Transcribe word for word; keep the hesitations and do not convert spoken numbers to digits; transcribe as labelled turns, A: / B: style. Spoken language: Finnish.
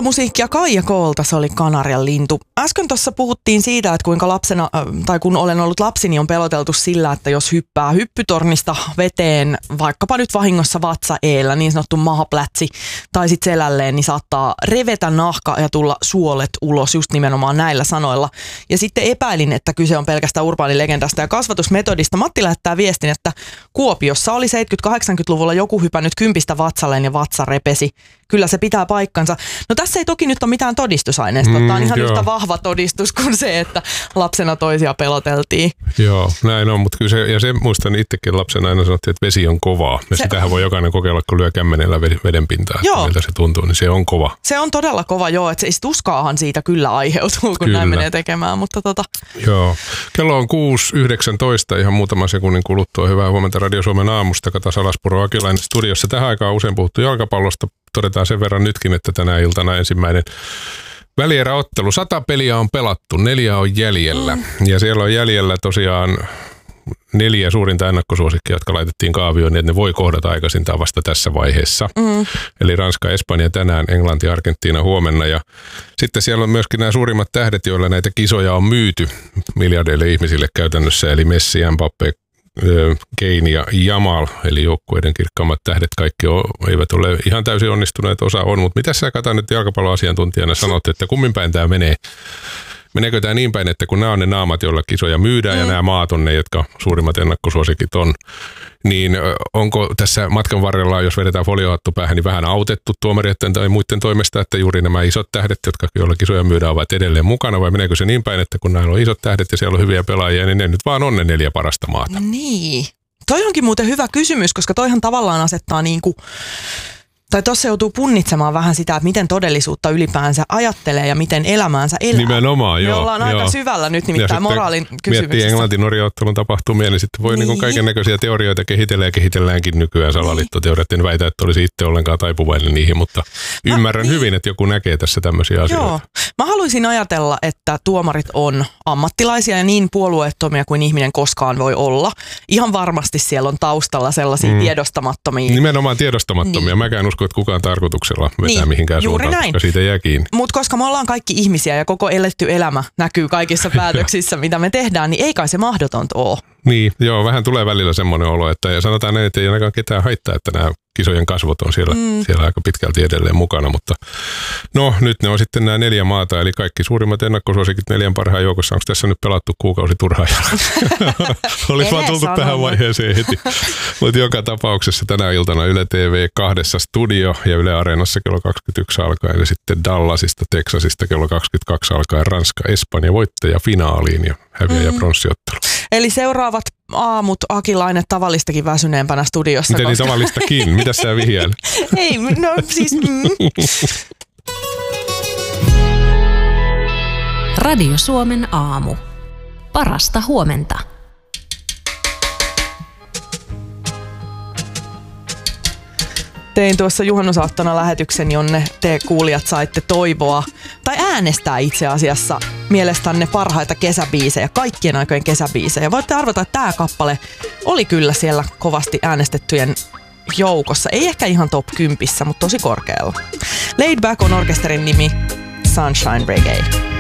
A: musiikkia Kaija Koolta, se oli Kanarian lintu. Äsken tuossa puhuttiin siitä, että kuinka lapsena, tai kun olen ollut lapsi, niin on peloteltu sillä, että jos hyppää hyppytornista veteen, vaikkapa nyt vahingossa vatsa eellä, niin sanottu mahaplätsi, tai sitten selälleen, niin saattaa revetä nahka ja tulla suolet ulos just nimenomaan näillä sanoilla. Ja sitten epäilin, että kyse on pelkästään urbaanilegendasta ja kasvatusmetodista. Matti lähettää viestin, että Kuopiossa oli seitsemänkymmentä-kahdeksankymmentäluvulla joku hypännyt kympistä vatsalleen ja vatsa repesi. Kyllä se pitää paikkansa. No tässä ei toki nyt ole mitään todistusaineista. Mm, Tämä on ihan joo. yhtä vahva todistus kuin se, että lapsena toisia peloteltiin.
B: Joo, näin on, mutta kyllä se, ja se muistan itsekin lapsena aina sanottiin, että vesi on kovaa. Ja se, sitähän voi jokainen kokeilla, kun lyö kämmenellä vedenpintaa, että miltä se tuntuu, niin se on kova.
A: Se on todella kova, joo, että se tuskaahan siitä kyllä aiheutuu, kun kyllä. näin menee tekemään, mutta tota.
B: Joo, kello on kuusi yhdeksäntoista, ihan muutaman sekunnin kuluttua. Hyvää huomenta Radio Suomen aamusta, Kata Salaspuro Akilainen studiossa. Tähän aikaan on usein puhuttu jalkapallosta. Todetaan sen verran nytkin, että tänä iltana ensimmäinen välieräottelu. Sata peliä on pelattu, neljä on jäljellä. Mm. Ja siellä on jäljellä tosiaan neljä suurinta ennakkosuosikkia, jotka laitettiin kaavioon, niin että ne voi kohdata aikaisintaan vasta tässä vaiheessa. Mm. Eli Ranska, Espanja tänään, Englanti, Argentiina huomenna. Ja sitten siellä on myöskin nämä suurimmat tähdet, joilla näitä kisoja on myyty miljardeille ihmisille käytännössä. Eli Messi, Mbappé, Kane ja Jamal, eli joukkueiden kirkkaammat tähdet, kaikki on, eivät ole ihan täysin onnistuneet, osa on, mutta mitä sä Kata nyt jalkapalloasiantuntijana sanot, että kummin päin tämä menee? Meneekö tämä niin päin, että kun nämä on ne naamat, joilla kisoja myydään mm. ja nämä maat on ne, jotka suurimmat ennakkosuosikit on, niin onko tässä matkan varrella, jos vedetään foliohattu päähän, niin vähän autettu tuomarien tai muiden toimesta, että juuri nämä isot tähdet, jotka joilla kisoja myydään, ovat edelleen mukana, vai meneekö se niin päin, että kun näillä on isot tähdet ja siellä on hyviä pelaajia, niin ne nyt vaan on ne neljä parasta maata?
A: Niin. Toi onkin muuten hyvä kysymys, koska toihan tavallaan asettaa niin kuin tai tuossa joutuu punnitsemaan vähän sitä, että miten todellisuutta ylipäänsä ajattelee ja miten elämäänsä elää.
B: Nimenomaan, joo.
A: Me ollaan joo. aika syvällä nyt nimittäin moraalin kysymyksessä.
B: Miettii Englanti-Norja-ottelun tapahtumia, niin sitten voi niin. niin kaiken näköisiä teorioita kehitellä ja kehitelläänkin nykyään salaliittoteoriat. En väitä, että olisi itse ollenkaan taipuvainen niihin, mutta Mä, ymmärrän niin. hyvin, että joku näkee tässä tämmöisiä asioita. Joo.
A: Mä haluaisin ajatella, että tuomarit on ammattilaisia ja niin puolueettomia kuin ihminen koskaan voi olla. Ihan varmasti siellä on taustalla sellaisia mm. tiedostamattomia.
B: Nimenomaan tiedostamattomia. Niin. Mäkään usko, että kukaan tarkoituksella vetää niin, mihinkään suuntaan, koska siitä jää kiinni.
A: Mutta koska me ollaan kaikki ihmisiä ja koko eletty elämä näkyy kaikissa päätöksissä, mitä me tehdään, niin ei kai se mahdotonta ole.
B: Niin, joo, vähän tulee välillä semmoinen olo, että ja sanotaan näin, että ei ainakaan ketään haittaa, että nämä kisojen kasvot on siellä, mm. siellä aika pitkälti edelleen mukana, mutta no nyt ne on sitten nämä neljä maata, eli kaikki suurimmat ennakkosuosikit neljän parhaan joukossa. Onko tässä nyt pelattu kuukausi turhaa jalkaa? Olisi vaan tultu tähän vaiheeseen heti. Mutta joka tapauksessa tänä iltana Yle T V kahdessa studio ja Yle Areenassa kello kaksikymmentäyksi alkaen ja sitten Dallasista, Texasista kello kaksikymmentäkaksi alkaen Ranska, Espanja voittaja finaaliin ja häviäjä mm. pronssiottelu.
A: Eli seuraavat aamut Akilainen tavallistakin väsyneempänä studiossa.
B: Miten koska... niin tavallistakin? Mitä sä vihjailet?
A: Ei, no siis... Mm.
C: Radio Suomen aamu. Parasta huomenta.
A: Tein tuossa juhannusaattona lähetyksen, jonne te kuulijat saitte toivoa tai äänestää itse asiassa mielestänne parhaita kesäbiisejä, kaikkien aikojen kesäbiisejä. Voitte arvata, että tämä kappale oli kyllä siellä kovasti äänestettyjen joukossa. Ei ehkä ihan top kympissä, mutta tosi korkealla. Laid Back on orkesterin nimi, Sunshine Reggae.